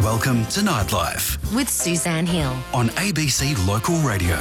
Welcome to Nightlife with Suzanne Hill on ABC Local Radio.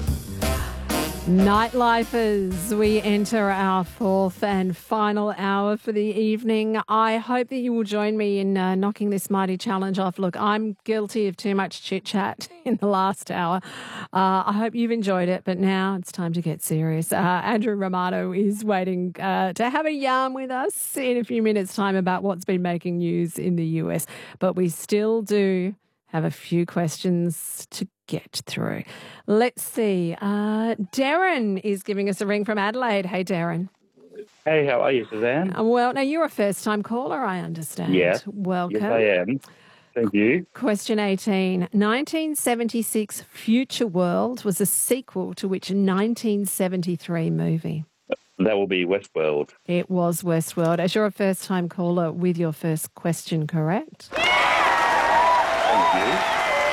Nightlifers, we enter our fourth and final hour for the evening. I hope that you will join me in knocking this mighty challenge off. Look, I'm guilty of too much chit-chat in the last hour. I hope you've enjoyed it, but now it's time to get serious. Andrew Romano is waiting to have a yarn with us in a few minutes' time about what's been making news in the US. But we still do have a few questions to get through. Let's see. Darren is giving us a ring from Adelaide. Hey, Darren. Hey, how are you, Suzanne? Well, now you're a first-time caller, I understand. Yes. Welcome. Yes, I am. Thank you. Question 18. 1976 Future World was a sequel to which 1973 movie? That will be Westworld. It was Westworld. As you're a first-time caller with your first question, correct? Thank you.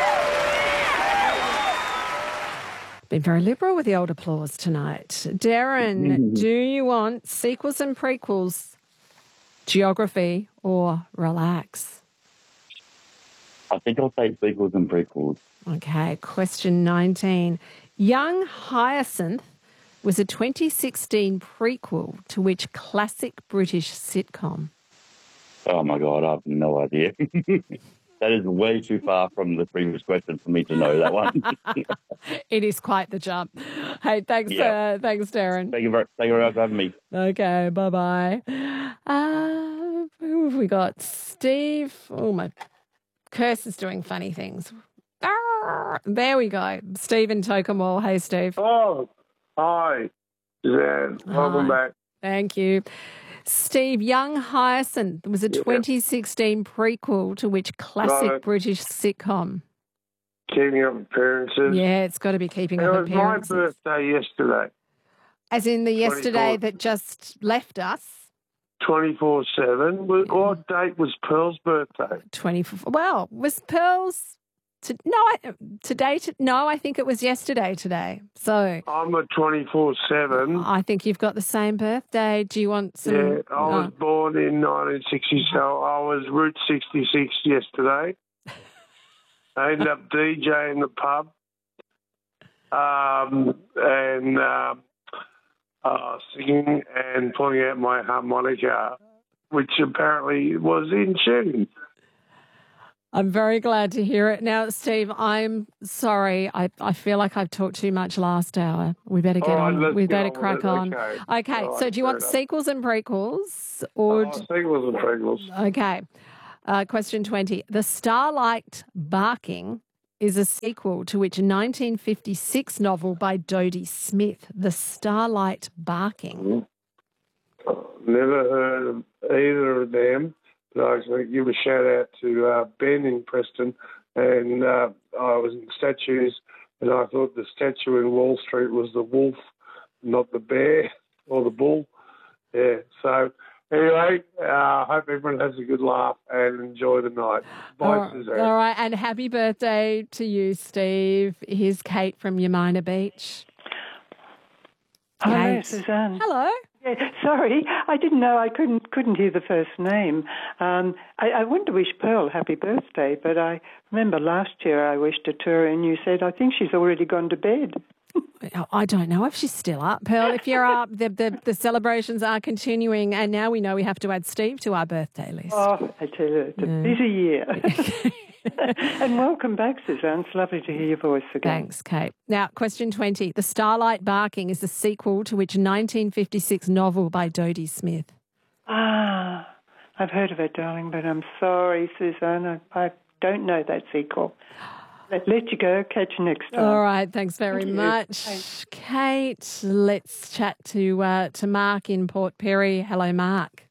Been very liberal with the old applause tonight. Darren, do you want sequels and prequels, geography, or relax? I think I'll say sequels and prequels. Okay, question 19. Young Hyacinth was a 2016 prequel to which classic British sitcom? Oh, my God, I have no idea. That is way too far from the previous question for me to know that one. It is quite the jump. Hey, thanks, thanks, Darren. Thank you very much for having me. Okay, bye-bye. Who have we got? Steve. Oh, my curse is doing funny things. There we go. Steve in Tokemall. Hey, Steve. Oh, hi, Suzanne. Welcome back. Thank you. Steve, Young Hyacinth was a 2016 prequel to which classic British sitcom? Keeping Up Appearances. Yeah, it's got to be Keeping Up Appearances. It was my birthday yesterday. As in the yesterday that just left us? 24/7. What date was Pearl's birthday? 24. Well, was Pearl's... I think it was yesterday today. So I'm a 24/7. I think you've got the same birthday. Do you want some... Yeah, I was born in 1960, so I was Route 66 yesterday. I ended up DJing the pub and singing and pulling out my harmonica, which apparently was in tune. I'm very glad to hear it. Now, Steve, I'm sorry. I feel like I've talked too much last hour. We better get on. We better crack on. Okay. Right, so do you want sequels and prequels? Or sequels and prequels. Okay. Question 20. The Starlight Barking is a sequel to which 1956 novel by Dodie Smith, The Starlight Barking? Never heard of either of them. I was going to give a shout out to Ben in Preston, and I was in statues, and I thought the statue in Wall Street was the wolf, not the bear or the bull. Yeah. So anyway, I hope everyone has a good laugh and enjoy the night. Bye, Suzanne. All right, and happy birthday to you, Steve. Here's Kate from Yamina Beach. Hello, Suzanne. Hello. Yeah, sorry, I didn't know. I couldn't hear the first name. I wanted to wish Pearl happy birthday, but I remember last year I wished it to her, and you said, I think she's already gone to bed. I don't know if she's still up. Pearl, if you're up, the celebrations are continuing, and now we know we have to add Steve to our birthday list. Oh, I tell you, it's a busy year. And welcome back, Suzanne. It's lovely to hear your voice again. Thanks, Kate. Now, question 20. The Starlight Barking is a sequel to which 1956 novel by Dodie Smith? I've heard of it, darling, but I'm sorry, Suzanne. I don't know that sequel. Let you go. Catch you next time. All right. Thanks very much. Thanks. Kate, let's chat to Mark in Port Perry. Hello, Mark.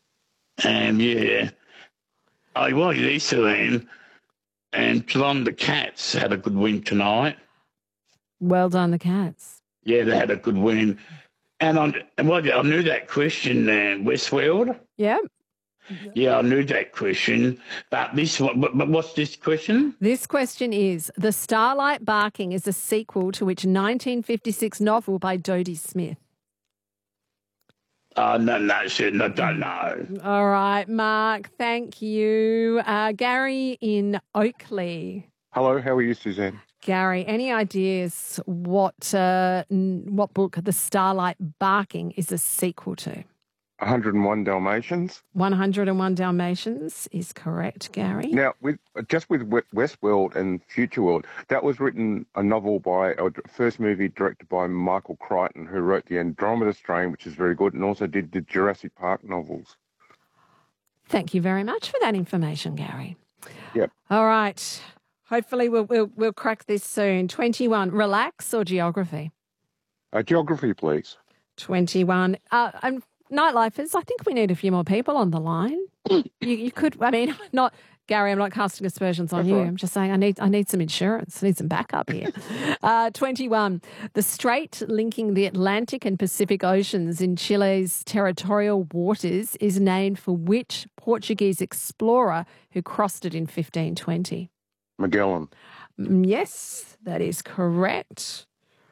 Yeah. I was Easterland, and Geelong the Cats had a good win tonight. Well done, the Cats. Yeah, they had a good win. And I knew that question, Westworld. Yeah. Yeah, I knew that question. But what's this question? This question is, The Starlight Barking is a sequel to which 1956 novel by Dodie Smith? No, shouldn't. I don't know. All right, Mark, thank you. Gary in Oakley. Hello, how are you, Suzanne? Gary, any ideas what book The Starlight Barking is a sequel to? 101 Dalmatians. 101 Dalmatians is correct, Gary. Now, with Westworld and Future World, that was written a first movie directed by Michael Crichton, who wrote the Andromeda Strain, which is very good, and also did the Jurassic Park novels. Thank you very much for that information, Gary. Yep. All right. Hopefully we'll crack this soon. 21, relax or geography? Geography, please. 21. Nightlifers, I think we need a few more people on the line. You could, not Gary, I'm not casting aspersions on That's you. right. I'm just saying I need some insurance. I need some backup here. 21. The strait linking the Atlantic and Pacific Oceans in Chile's territorial waters is named for which Portuguese explorer who crossed it in 1520? Magellan. Yes, that is correct.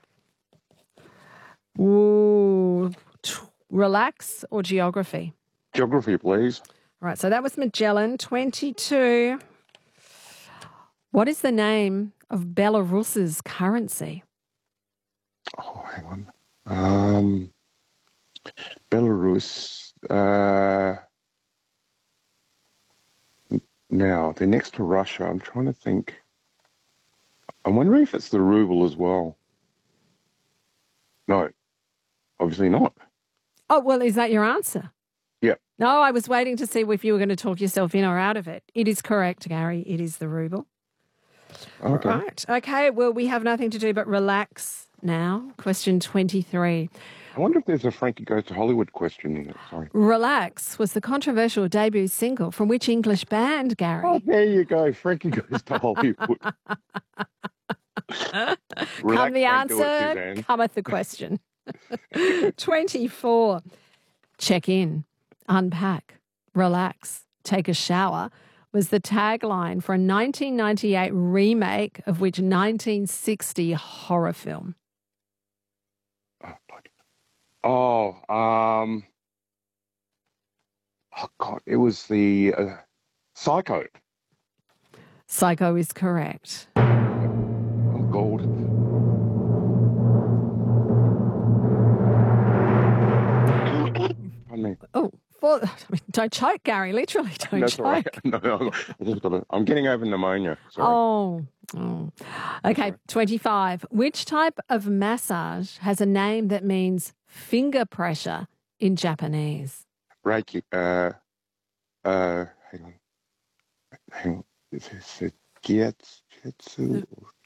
Ooh, relax or geography? Geography, please. Right, so that was Magellan. 22. What is the name of Belarus's currency? Oh, hang on. Belarus. Now, they're next to Russia. I'm trying to think. I'm wondering if it's the ruble as well. No, obviously not. Oh, well, is that your answer? Yeah. No, I was waiting to see if you were going to talk yourself in or out of it. It is correct, Gary. It is the ruble. Okay. Right. Okay, well, we have nothing to do but relax now. Question 23. I wonder if there's a Frankie Goes to Hollywood question in it. Sorry. Relax was the controversial debut single from which English band, Gary? Oh, there you go. Frankie Goes to Hollywood. Come the answer, cometh the question. 24. Check in, unpack, relax, take a shower was the tagline for a 1998 remake of which 1960 horror film? Oh, God, it was the Psycho. Psycho is correct. Oh, gold. Pardon me. Oh, don't choke, Gary. Literally, don't That's choke. all right. No, I'm getting over pneumonia. Sorry. Oh. Okay, 25. Which type of massage has a name that means finger pressure in Japanese? Reiki. Hang on. Is it Gietsu?